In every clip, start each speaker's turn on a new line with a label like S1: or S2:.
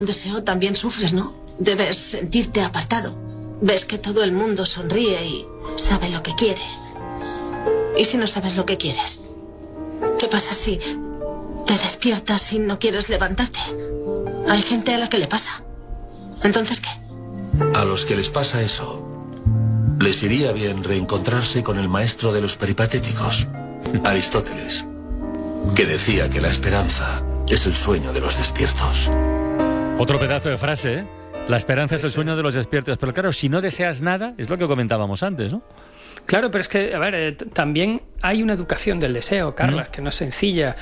S1: deseo también sufres, ¿no? Debes sentirte apartado. Ves que todo el mundo sonríe y sabe lo que quiere. ¿Y si no sabes lo que quieres? ¿Qué pasa si te despiertas y no quieres levantarte? Hay gente a la que le pasa. ¿Entonces qué?
S2: A los que les pasa eso, les iría bien reencontrarse con el maestro de los peripatéticos, Aristóteles, que decía que la esperanza es el sueño de los despiertos.
S3: Otro pedazo de frase, ¿eh? La esperanza es el sueño de los despiertos. Pero claro, si no deseas nada, es lo que comentábamos antes, ¿no?
S4: Claro, pero es que, a ver, también hay una educación del deseo, Carlas, que no es sencilla.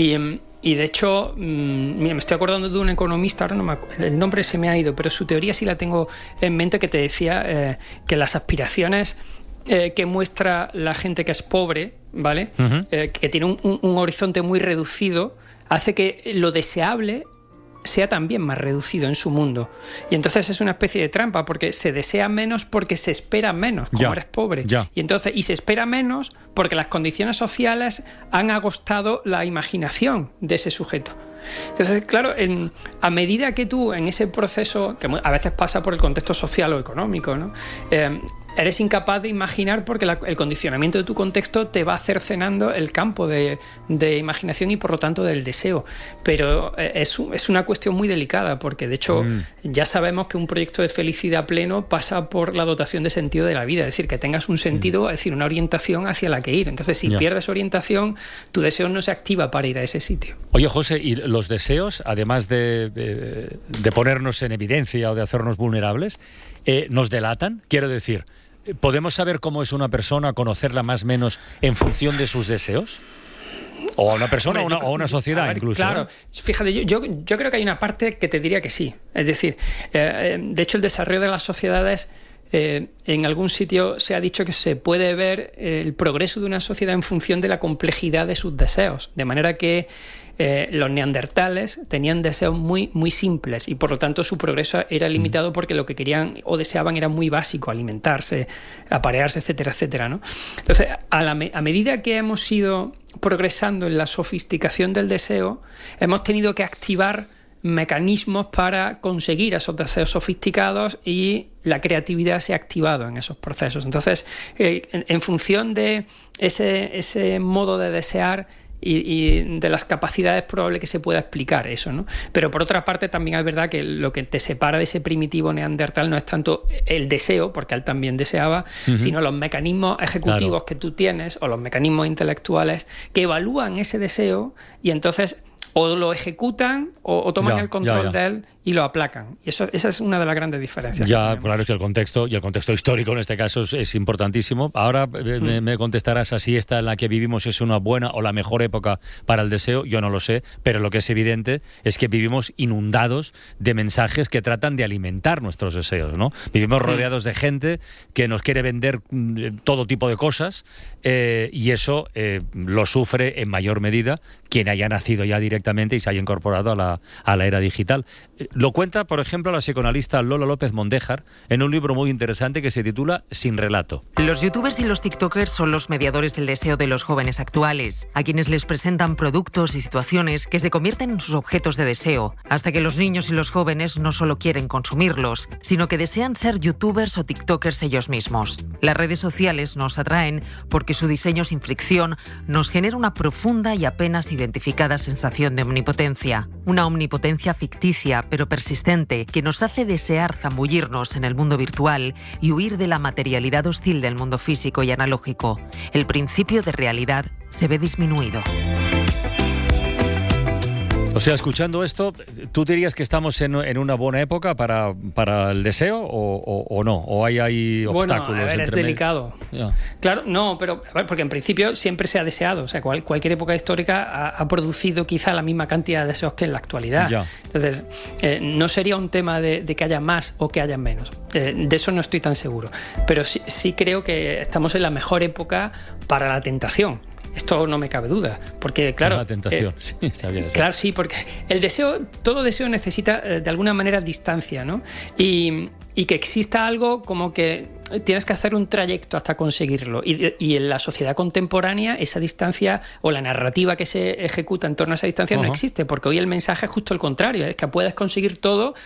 S4: Y de hecho, mira, me estoy acordando de un economista, ahora no me acuerdo, el nombre se me ha ido, pero su teoría sí la tengo en mente, que te decía que las aspiraciones que muestra la gente que es pobre, ¿vale? Que tiene un horizonte muy reducido, hace que lo deseable sea también más reducido en su mundo. Y entonces es una especie de trampa, porque se desea menos porque se espera menos, como eres pobre. Y se espera menos porque las condiciones sociales han agostado la imaginación de ese sujeto. Entonces, claro, a medida que tú en ese proceso, que a veces pasa por el contexto social o económico, ¿no? Eres incapaz de imaginar porque el condicionamiento de tu contexto te va cercenando el campo de imaginación y por lo tanto del deseo. Pero es una cuestión muy delicada, porque de hecho ya sabemos que un proyecto de felicidad pleno pasa por la dotación de sentido de la vida, es decir, que tengas un sentido, es decir, una orientación hacia la que ir. Entonces, si pierdes orientación, tu deseo no se activa para ir a ese sitio.
S3: Oye, José, ¿y los deseos, además de ponernos en evidencia o de hacernos vulnerables, nos delatan? Quiero decir, ¿podemos saber cómo es una persona, conocerla más o menos en función de sus deseos? O a una persona o una sociedad, incluso.
S4: Claro, fíjate, yo creo que hay una parte que te diría que sí. Es decir, de hecho, el desarrollo de las sociedades, en algún sitio se ha dicho que se puede ver el progreso de una sociedad en función de la complejidad de sus deseos. De manera que los neandertales tenían deseos muy, muy simples y por lo tanto su progreso era limitado porque lo que querían o deseaban era muy básico: alimentarse, aparearse, etcétera, etcétera, ¿no? Entonces, a medida que hemos ido progresando en la sofisticación del deseo, hemos tenido que activar mecanismos para conseguir esos deseos sofisticados y la creatividad se ha activado en esos procesos. Entonces, en función de ese modo de desear y de las capacidades, probable que se pueda explicar eso, ¿no? Pero por otra parte también es verdad que lo que te separa de ese primitivo neandertal no es tanto el deseo, porque él también deseaba, sino los mecanismos ejecutivos que tú tienes, o los mecanismos intelectuales que evalúan ese deseo y entonces o lo ejecutan o toman el control de él y lo aplacan. Y esa es una de las grandes diferencias.
S3: Claro, es que el contexto histórico en este caso es importantísimo. Ahora me contestarás a si esta en la que vivimos es una buena o la mejor época para el deseo. Yo no lo sé, pero lo que es evidente es que vivimos inundados de mensajes que tratan de alimentar nuestros deseos, ¿no? Vivimos rodeados de gente que nos quiere vender todo tipo de cosas, y eso lo sufre en mayor medida quien haya nacido ya directamente y se haya incorporado a la era digital. Lo cuenta, por ejemplo, la psicoanalista Lola López Mondéjar en un libro muy interesante que se titula Sin relato.
S5: Los youtubers y los tiktokers son los mediadores del deseo de los jóvenes actuales, a quienes les presentan productos y situaciones que se convierten en sus objetos de deseo, hasta que los niños y los jóvenes no solo quieren consumirlos, sino que desean ser youtubers o tiktokers ellos mismos. Las redes sociales nos atraen porque su diseño sin fricción nos genera una profunda y apenas identificada sensación de omnipotencia. Una omnipotencia ficticia, pero persistente, que nos hace desear zambullirnos en el mundo virtual y huir de la materialidad hostil del mundo físico y analógico. El principio de realidad se ve disminuido.
S3: O sea, escuchando esto, ¿tú dirías que estamos en una buena época para el deseo o no? ¿O hay obstáculos?
S4: Bueno, a ver, es delicado. Claro, no, pero a ver, porque en principio siempre se ha deseado. O sea, cualquier época histórica ha producido quizá la misma cantidad de deseos que en la actualidad. Entonces, no sería un tema de que haya más o que haya menos. De eso no estoy tan seguro. Pero sí creo que estamos en la mejor época para la tentación. Esto no me cabe duda, porque claro...
S3: Es una tentación, sí, está bien.
S4: Claro, sí, porque el deseo, todo deseo necesita de alguna manera distancia, ¿no? Y que exista algo como que tienes que hacer un trayecto hasta conseguirlo. Y en la sociedad contemporánea esa distancia o la narrativa que se ejecuta en torno a esa distancia no existe, porque hoy el mensaje es justo el contrario, es que puedes conseguir todo